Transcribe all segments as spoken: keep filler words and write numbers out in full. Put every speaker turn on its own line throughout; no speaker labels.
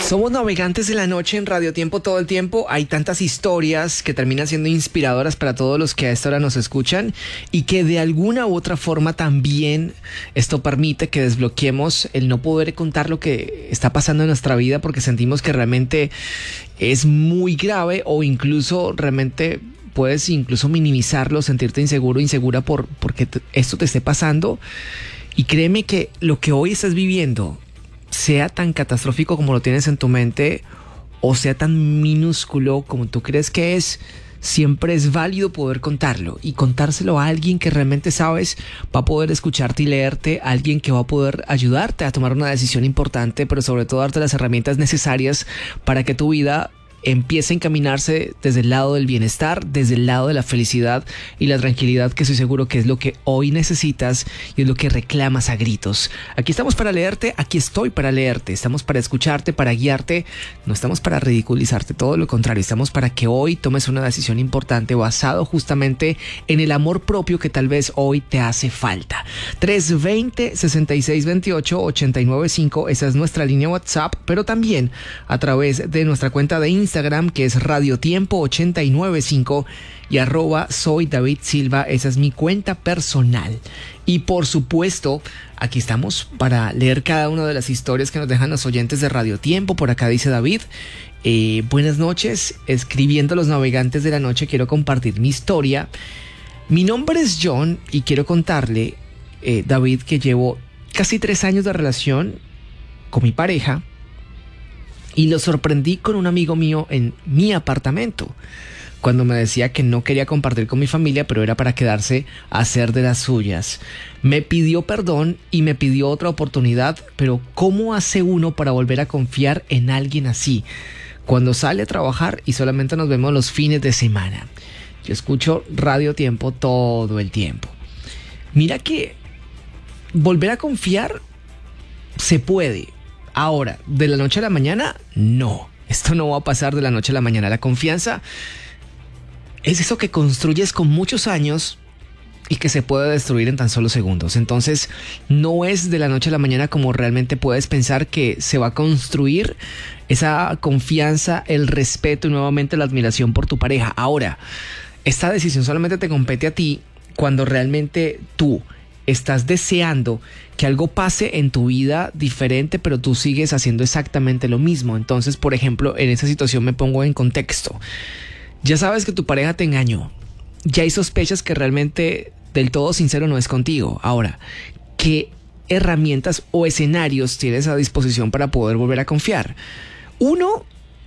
Somos navegantes de la noche en Radio Tiempo todo el tiempo. Hay tantas historias que terminan siendo inspiradoras para todos los que a esta hora nos escuchan y que de alguna u otra forma también esto permite que desbloqueemos el no poder contar lo que está pasando en nuestra vida porque sentimos que realmente es muy grave o incluso realmente puedes incluso minimizarlo, sentirte inseguro, insegura por porque te, esto te esté pasando. Y créeme que lo que hoy estás viviendo, sea tan catastrófico como lo tienes en tu mente o sea tan minúsculo como tú crees que es, siempre es válido poder contarlo y contárselo a alguien que realmente sabes va a poder escucharte y leerte, alguien que va a poder ayudarte a tomar una decisión importante, pero sobre todo darte las herramientas necesarias para que tu vida empiece a encaminarse desde el lado del bienestar, desde el lado de la felicidad y la tranquilidad, que estoy seguro que es lo que hoy necesitas y es lo que reclamas a gritos. Aquí estamos para leerte, aquí estoy para leerte, estamos para escucharte, para guiarte, no estamos para ridiculizarte, todo lo contrario, estamos para que hoy tomes una decisión importante basado justamente en el amor propio que tal vez hoy te hace falta. tres dos cero, seis seis dos ocho, ocho nueve cinco, esa es nuestra línea WhatsApp, pero también a través de nuestra cuenta de Instagram Instagram, que es Radio Tiempo ochenta y nueve cinco, y arroba soy David Silva, esa es mi cuenta personal. Y por supuesto, aquí estamos para leer cada una de las historias que nos dejan los oyentes de Radio Tiempo. Por acá dice David, eh, buenas noches, escribiendo Los Navegantes de la Noche, quiero compartir mi historia. Mi nombre es John y quiero contarle, eh, David, que llevo casi tres años de relación con mi pareja. Y lo sorprendí con un amigo mío en mi apartamento, cuando me decía que no quería compartir con mi familia, pero era para quedarse a hacer de las suyas. Me pidió perdón y me pidió otra oportunidad, pero ¿cómo hace uno para volver a confiar en alguien así? Cuando sale a trabajar y solamente nos vemos los fines de semana. Yo escucho Radio Tiempo todo el tiempo. Mira que volver a confiar se puede. Ahora, de la noche a la mañana, no. Esto no va a pasar de la noche a la mañana. La confianza es eso que construyes con muchos años y que se puede destruir en tan solo segundos. Entonces, no es de la noche a la mañana como realmente puedes pensar que se va a construir esa confianza, el respeto y nuevamente la admiración por tu pareja. Ahora, esta decisión solamente te compete a ti cuando realmente tú estás deseando que algo pase en tu vida diferente, pero tú sigues haciendo exactamente lo mismo. Entonces, por ejemplo, en esa situación me pongo en contexto. Ya sabes que tu pareja te engañó. Ya hay sospechas que realmente del todo sincero no es contigo. Ahora, ¿qué herramientas o escenarios tienes a disposición para poder volver a confiar? Uno,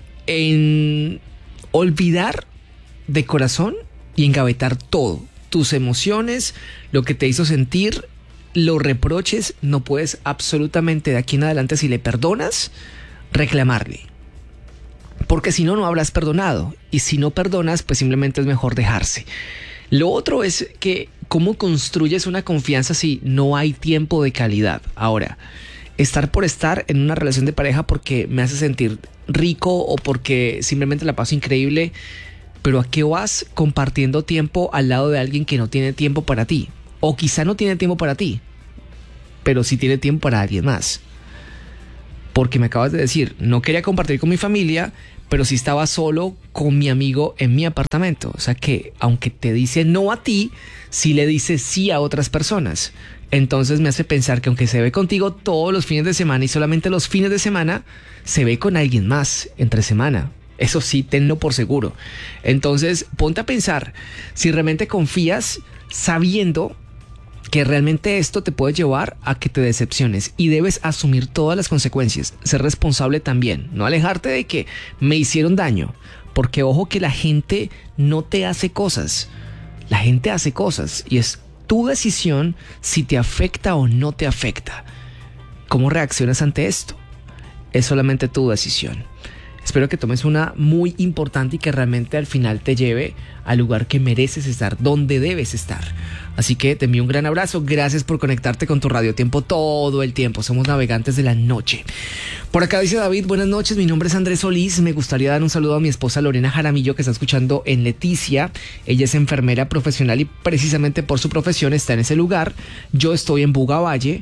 en olvidar de corazón y engavetar todo. Tus emociones, lo que te hizo sentir, los reproches, no puedes absolutamente de aquí en adelante, si le perdonas, reclamarle. Porque si no, no habrás perdonado. Y si no perdonas, pues simplemente es mejor dejarse. Lo otro es que cómo construyes una confianza si no hay tiempo de calidad. Ahora, estar por estar en una relación de pareja porque me hace sentir rico o porque simplemente la paso increíble. Pero ¿a qué vas compartiendo tiempo al lado de alguien que no tiene tiempo para ti? O quizá no tiene tiempo para ti, pero sí tiene tiempo para alguien más. Porque me acabas de decir, no quería compartir con mi familia, pero sí estaba solo con mi amigo en mi apartamento. O sea que, aunque te dice no a ti, sí le dice sí a otras personas. Entonces me hace pensar que aunque se ve contigo todos los fines de semana y solamente los fines de semana, se ve con alguien más entre semana. Eso sí, tenlo por seguro. Entonces, ponte a pensar si realmente confías sabiendo que realmente esto te puede llevar a que te decepciones y debes asumir todas las consecuencias, ser responsable también, no alejarte de que me hicieron daño, porque ojo que la gente no te hace cosas, la gente hace cosas y es tu decisión si te afecta o no te afecta. ¿Cómo reaccionas ante esto? Es solamente tu decisión. Espero que tomes una muy importante y que realmente al final te lleve al lugar que mereces estar, donde debes estar. Así que te envío un gran abrazo. Gracias por conectarte con tu Radio Tiempo todo el tiempo. Somos navegantes de la noche. Por acá dice David, buenas noches, mi nombre es Andrés Solís. Me gustaría dar un saludo a mi esposa Lorena Jaramillo, que está escuchando en Leticia. Ella es enfermera profesional y precisamente por su profesión está en ese lugar. Yo estoy en Buga Valle.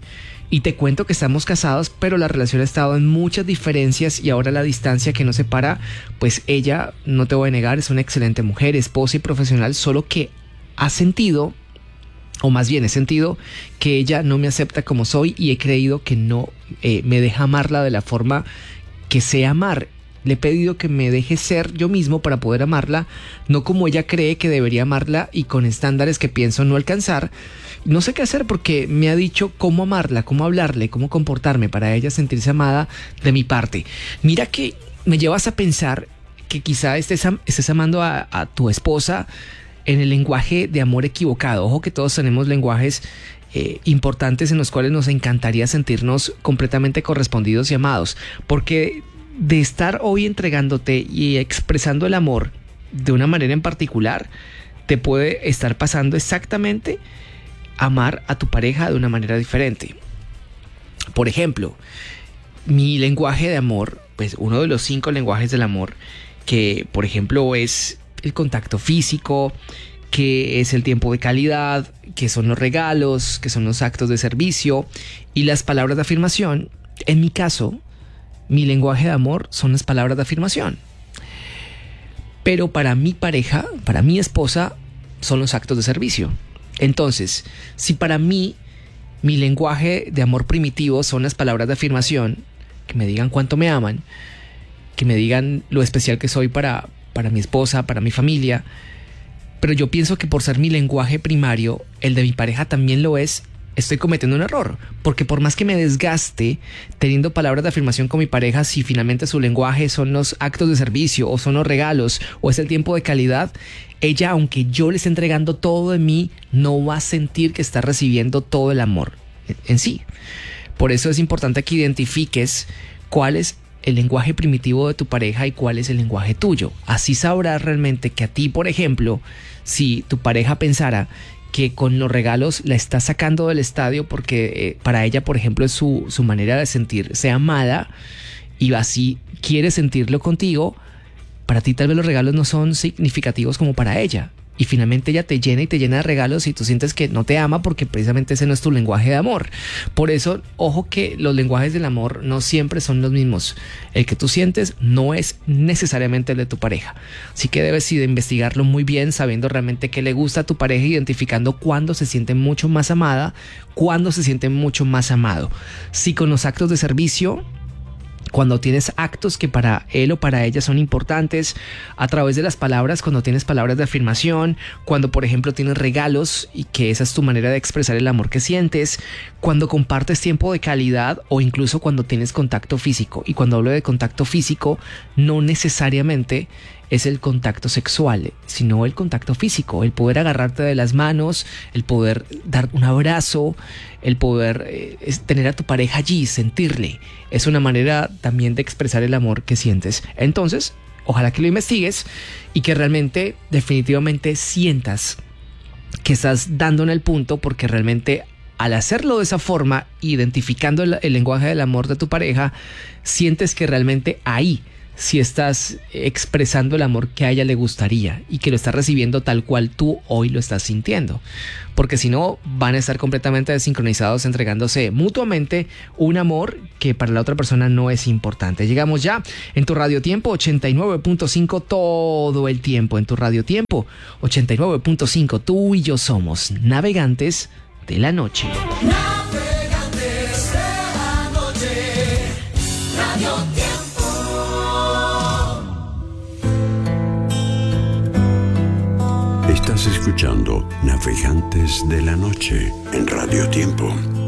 Y te cuento que estamos casados, pero la relación ha estado en muchas diferencias y ahora la distancia que nos separa, pues ella, no te voy a negar, es una excelente mujer, esposa y profesional, solo que ha sentido, o más bien he sentido, que ella no me acepta como soy y he creído que no eh, me deja amarla de la forma que sé amar. Le he pedido que me deje ser yo mismo para poder amarla, no como ella cree que debería amarla y con estándares que pienso no alcanzar. No sé qué hacer porque me ha dicho cómo amarla, cómo hablarle, cómo comportarme para ella sentirse amada de mi parte. Mira que me llevas a pensar que quizá estés, am- estés amando a, a tu esposa en el lenguaje de amor equivocado. Ojo que todos tenemos lenguajes eh, importantes en los cuales nos encantaría sentirnos completamente correspondidos y amados, porque de estar hoy entregándote y expresando el amor de una manera en particular, te puede estar pasando exactamente amar a tu pareja de una manera diferente. Por ejemplo, mi lenguaje de amor, pues uno de los cinco lenguajes del amor, que por ejemplo es el contacto físico, que es el tiempo de calidad, que son los regalos, que son los actos de servicio y las palabras de afirmación. En mi caso, mi lenguaje de amor son las palabras de afirmación. Pero para mi pareja, para mi esposa, son los actos de servicio. Entonces, si para mí mi lenguaje de amor primitivo son las palabras de afirmación, que me digan cuánto me aman, que me digan lo especial que soy para, para mi esposa, para mi familia, pero yo pienso que por ser mi lenguaje primario, el de mi pareja también lo es, estoy cometiendo un error, porque por más que me desgaste teniendo palabras de afirmación con mi pareja, si finalmente su lenguaje son los actos de servicio o son los regalos o es el tiempo de calidad, ella, aunque yo le esté entregando todo de mí, no va a sentir que está recibiendo todo el amor en sí. Por eso es importante que identifiques cuál es el lenguaje primitivo de tu pareja y cuál es el lenguaje tuyo. Así sabrás realmente que a ti, por ejemplo, si tu pareja pensara que con los regalos la está sacando del estadio porque eh, para ella, por ejemplo, es su, su manera de sentirse amada y así quiere sentirlo contigo, para ti tal vez los regalos no son significativos como para ella. Y finalmente ella te llena y te llena de regalos y tú sientes que no te ama porque precisamente ese no es tu lenguaje de amor. Por eso, ojo que los lenguajes del amor no siempre son los mismos. El que tú sientes no es necesariamente el de tu pareja. Así que debes de investigarlo muy bien, sabiendo realmente qué le gusta a tu pareja, identificando cuándo se siente mucho más amada, cuándo se siente mucho más amado. Si con los actos de servicio, cuando tienes actos que para él o para ella son importantes, a través de las palabras, cuando tienes palabras de afirmación, cuando por ejemplo tienes regalos y que esa es tu manera de expresar el amor que sientes, cuando compartes tiempo de calidad o incluso cuando tienes contacto físico. Y cuando hablo de contacto físico, no necesariamente es el contacto sexual, sino el contacto físico, el poder agarrarte de las manos, el poder dar un abrazo, el poder eh, tener a tu pareja allí, sentirle. Es una manera también de expresar el amor que sientes. Entonces, ojalá que lo investigues y que realmente, definitivamente sientas que estás dando en el punto, porque realmente al hacerlo de esa forma, identificando el, el lenguaje del amor de tu pareja, sientes que realmente ahí si estás expresando el amor que a ella le gustaría y que lo estás recibiendo tal cual tú hoy lo estás sintiendo. Porque si no, van a estar completamente desincronizados, entregándose mutuamente un amor que para la otra persona no es importante. Llegamos ya en tu Radio Tiempo ochenta y nueve punto cinco todo el tiempo. En tu Radio Tiempo ochenta y nueve punto cinco, tú y yo somos navegantes de la noche.
Navegantes de la noche, Radio Tiempo.
Estás escuchando Navegantes de la Noche en Radio Tiempo.